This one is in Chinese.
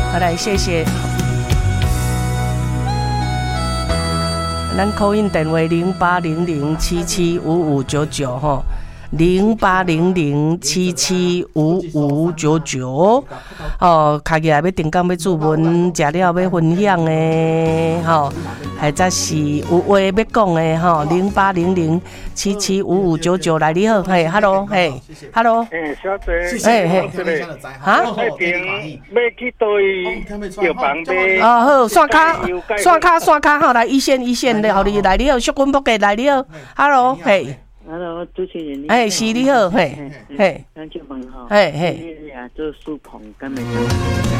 好来，谢谢。咱 call in 电话0800775599吼，0800775599哦，卡起来要订购要注文，食了要分享的吼，或者是有话要讲的吼，0800775599来你好，嘿 ，hello， 嘿 ，hello， 小姐， 嘿，哈， 那边要去对药房买。 哦好，线卡吼，来一线的，互你来你好，淑君伯格来你好 ，hello， 嘿。 Hello， 主持人， 是你好，嘿， 感谢问候， 嘿， 做苏鹏，今日